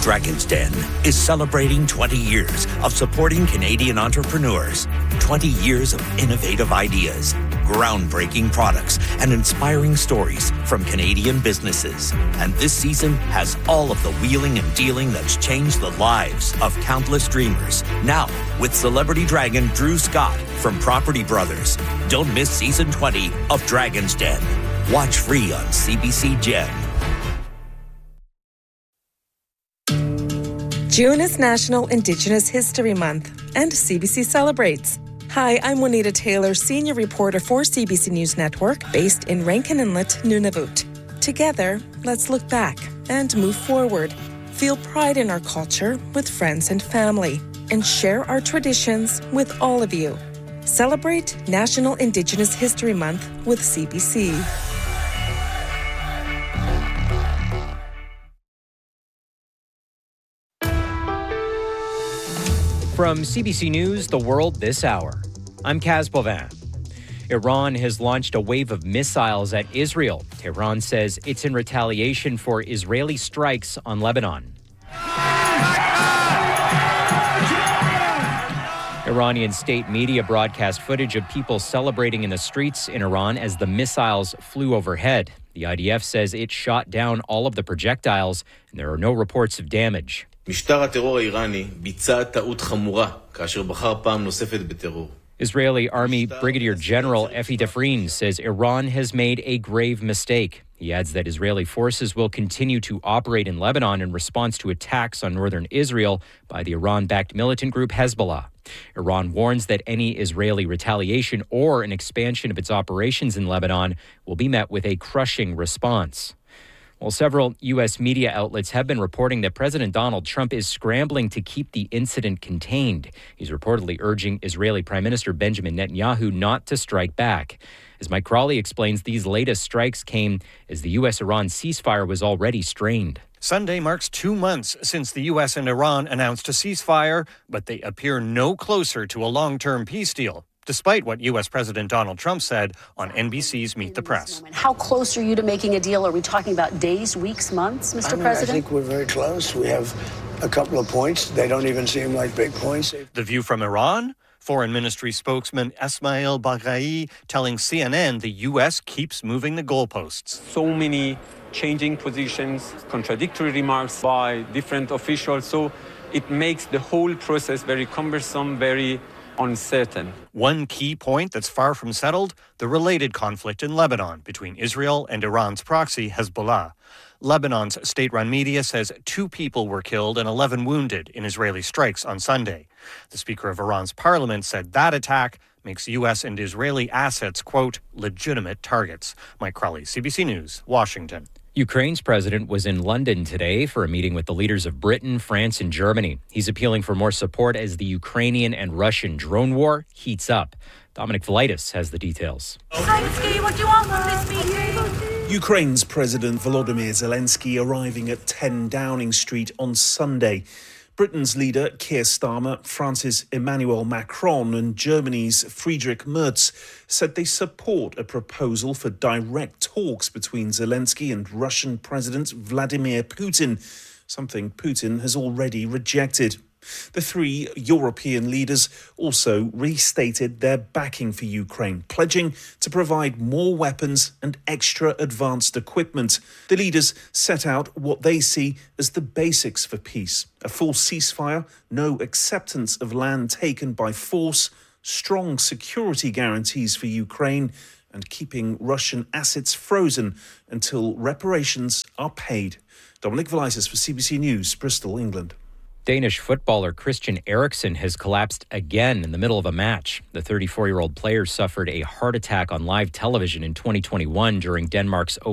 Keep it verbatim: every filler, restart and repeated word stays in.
Dragon's Den is celebrating twenty years of supporting Canadian entrepreneurs, twenty years of innovative ideas, groundbreaking products, and inspiring stories from Canadian businesses. And this season has all of the wheeling and dealing that's changed the lives of countless dreamers. Now, with Celebrity Dragon Drew Scott from Property Brothers. Don't miss season twenty of Dragon's Den. Watch free on C B C Gem. June is National Indigenous History Month, and C B C celebrates. Hi, I'm Juanita Taylor, senior reporter for C B C News Network, based in Rankin Inlet, Nunavut. Together, let's look back and move forward, feel pride in our culture with friends and family, and share our traditions with all of you. Celebrate National Indigenous History Month with C B C. From C B C News, The World This Hour, I'm Kaz Bovin. Iran has launched a wave of missiles at Israel. Tehran says it's in retaliation for Israeli strikes on Lebanon. Iranian state media broadcast footage of people celebrating in the streets in Iran as the missiles flew overhead. The I D F says it shot down all of the projectiles, and there are no reports of damage. משטר הטרור האיראני ביצע טעות חמורה כאשר בחר פעם נוספת בטרור. Israeli Army Brigadier General Efi Defrin says Iran has made a grave mistake. He adds that Israeli forces will continue to operate in Lebanon in response to attacks on northern Israel by the Iran-backed militant group Hezbollah. Iran warns that any Israeli retaliation or an expansion of its operations in Lebanon will be met with a crushing response. Well, several U S media outlets have been reporting that President Donald Trump is scrambling to keep the incident contained. He's reportedly urging Israeli Prime Minister Benjamin Netanyahu not to strike back. As Mike Crawley explains, these latest strikes came as the U S Iran ceasefire was already strained. Sunday marks two months since the U S and Iran announced a ceasefire, but they appear no closer to a long-term peace deal, despite what U S President Donald Trump said on N B C's Meet the Press. How close are you to making a deal? Are we talking about days, weeks, months, Mister I mean, President? I think we're very close. We have a couple of points. They don't even seem like big points. The View from Iran? Foreign Ministry spokesman Esmail Baghai telling C N N the U S keeps moving the goalposts. So many changing positions, contradictory remarks by different officials. So it makes the whole process very cumbersome, very uncertain. One key point that's far from settled, the related conflict in Lebanon between Israel and Iran's proxy, Hezbollah. Lebanon's state-run media says two people were killed and eleven wounded in Israeli strikes on Sunday. The Speaker of Iran's parliament said that attack makes U S and Israeli assets, quote, legitimate targets. Mike Crawley, C B C News, Washington. Ukraine's president was in London today for a meeting with the leaders of Britain, France, and Germany. He's appealing for more support as the Ukrainian and Russian drone war heats up. Dominic Velitis has the details. Zelensky, what do you want from this meeting? Ukraine's President Volodymyr Zelensky arriving at ten Downing Street on Sunday. Britain's leader, Keir Starmer, France's Emmanuel Macron and Germany's Friedrich Merz said they support a proposal for direct talks between Zelensky and Russian President Vladimir Putin, something Putin has already rejected. The three European leaders also restated their backing for Ukraine, pledging to provide more weapons and extra advanced equipment. The leaders set out what they see as the basics for peace: a full ceasefire, no acceptance of land taken by force, strong security guarantees for Ukraine, and keeping Russian assets frozen until reparations are paid. Dominic Velitis for C B C News, Bristol, England. Danish footballer Christian Eriksen has collapsed again in the middle of a match. The thirty-four-year-old player suffered a heart attack on live television in twenty twenty-one during Denmark's